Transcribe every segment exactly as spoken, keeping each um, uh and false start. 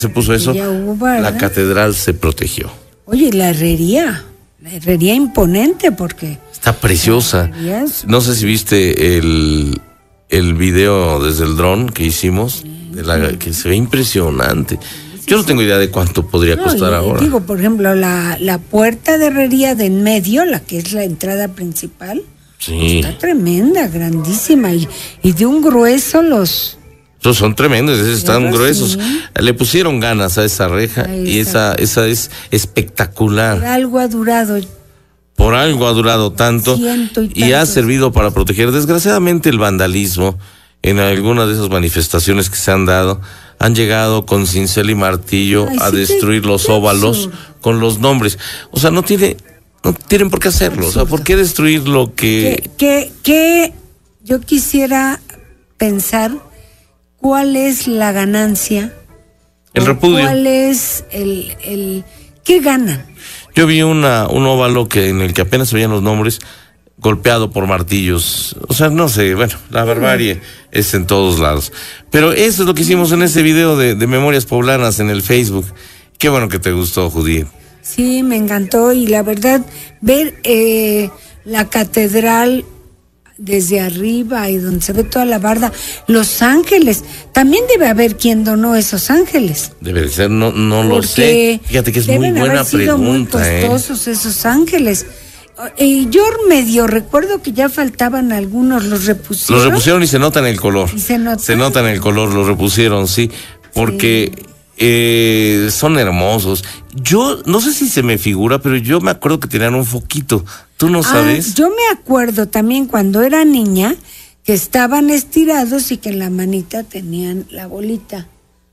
se puso eso, hubo, la catedral se protegió. Oye, la herrería, la herrería imponente porque... Está preciosa. Es... No sé si viste el, el video desde el dron que hicimos, de la, que se ve impresionante. Yo no tengo idea de cuánto podría no, costar ahora. Digo, por ejemplo, la, la puerta de herrería de en medio, la que es la entrada principal, sí, está tremenda, grandísima y, y de un grueso los... Esos son tremendos, están pero gruesos. Sí. Le pusieron ganas a esa reja y esa, esa es espectacular. Por algo ha durado. Por algo ha durado tanto y, y ha servido para proteger. Desgraciadamente el vandalismo en algunas de esas manifestaciones que se han dado han llegado con cincel y martillo Ay, a sí destruir los óvalos con los nombres. O sea, no tiene, no tienen por qué hacerlo. O sea, ¿por qué destruir lo que... Que, que, que yo quisiera pensar cuál es la ganancia. El repudio. ¿Cuál es el, el, qué ganan? Yo vi una, un óvalo que en el que apenas se veían los nombres, golpeado por martillos. O sea, no sé, bueno, la barbarie uh-huh. es en todos lados. Pero eso es lo que hicimos en ese video de, de Memorias Poblanas en el Facebook. Qué bueno que te gustó, Judith. Sí, me encantó y la verdad, ver eh, la catedral desde arriba y donde se ve toda la barda, Los Ángeles, también debe haber quien donó esos ángeles. Debe ser, no, no lo sé. Fíjate que es muy buena haber sido pregunta. Muy costosos eh. esos ángeles. Y yo medio recuerdo que ya faltaban algunos, los repusieron. Los repusieron y se nota en el color. Y se nota. Se nota en el color, los repusieron, sí, porque sí. Eh, son hermosos. Yo no sé si se me figura, pero yo me acuerdo que tenían un foquito. ¿Tú no sabes? Ah, yo me acuerdo también cuando era niña que estaban estirados y que en la manita tenían la bolita.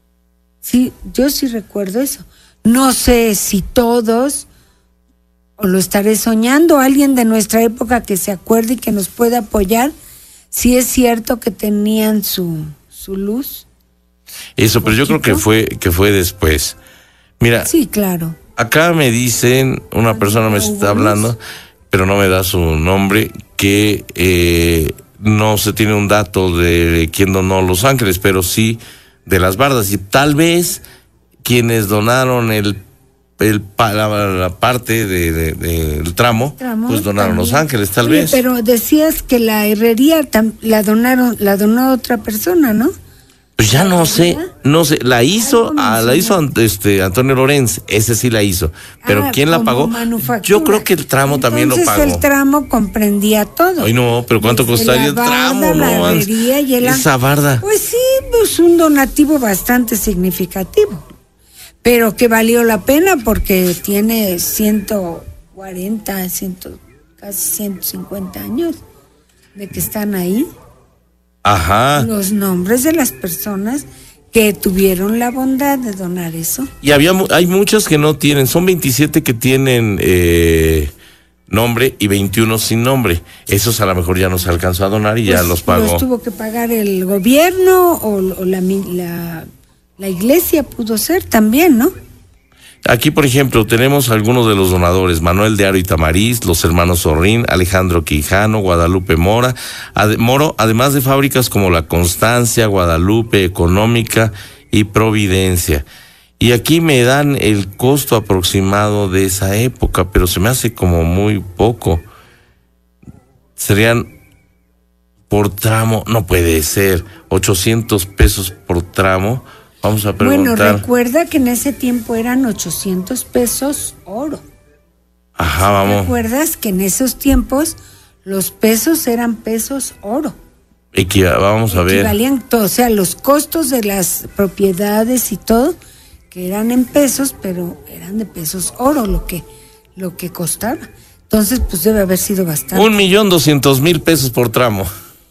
Sí, yo sí recuerdo eso. No sé si todos, o lo estaré soñando, alguien de nuestra época que se acuerde y que nos pueda apoyar, si es cierto que tenían su, su luz. Eso, pero yo creo que fue que fue después. Mira, sí, claro. Acá me dicen, una persona me está hablando, pero no me da su nombre, que eh, no se tiene un dato de quién donó Los Ángeles, pero sí de las bardas. Y tal vez quienes donaron el, el la, la parte de, de, de, del tramo, tramo, pues donaron también Los Ángeles, tal Oye, vez. Pero decías que la herrería tam, la donaron, la donó otra persona, ¿no? Pues ya no sé, no sé, la hizo, ah, la hizo este Antonio Lorenz, ese sí la hizo, pero ah, ¿quién la pagó? Yo creo que el tramo Entonces, también lo pagó. El tramo comprendía todo. Ay no, pero ¿cuánto Desde costaría el tramo? La no, herrería y el esa barda. Pues sí, pues un donativo bastante significativo, pero que valió la pena porque tiene ciento cuarenta, ciento, casi ciento cincuenta años de que están ahí. Ajá. Los nombres de las personas que tuvieron la bondad de donar eso. Y había hay muchos que no tienen, son veintisiete que tienen eh, nombre y veintiuno sin nombre. Esos a lo mejor ya no se alcanzó a donar y pues ya los pagó. Los tuvo que pagar el gobierno o, o la, la, la iglesia pudo ser también, ¿no? Aquí, por ejemplo, tenemos algunos de los donadores: Manuel de Aro y Tamariz, los hermanos Zorrín, Alejandro Quijano, Guadalupe Mora, ad, Moro, además de fábricas como La Constancia, Guadalupe, Económica y Providencia. Y aquí me dan el costo aproximado de esa época, pero se me hace como muy poco. Serían por tramo, no puede ser, ochocientos pesos por tramo. Vamos a preguntar. Bueno, recuerda que en ese tiempo eran ochocientos pesos oro. Ajá, vamos. ¿Recuerdas que en esos tiempos los pesos eran pesos oro? Equiva, vamos a ver. Equivalían todo, o sea, los costos de las propiedades y todo, que eran en pesos, pero eran de pesos oro lo que, lo que costaba. Entonces, pues debe haber sido bastante. Un millón doscientos mil pesos por tramo.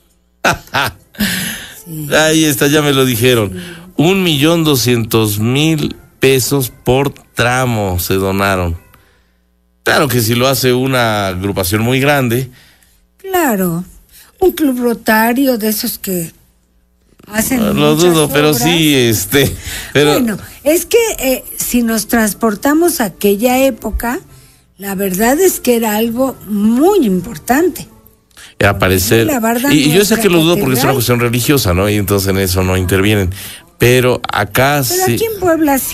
Sí. Ahí está, ya me lo dijeron. Sí. Un millón doscientos mil pesos por tramo se donaron. Claro que si lo hace una agrupación muy grande. Claro, un club rotario de esos que hacen no, lo dudo, obras. Pero sí, este. Pero... Bueno, es que eh, si nos transportamos a aquella época, la verdad es que era algo muy importante. Aparecer. Y, y yo sé que lo dudo porque es una cuestión religiosa, ¿no? Y entonces en eso no intervienen. Pero acá Pero sí. Aquí en Puebla sí.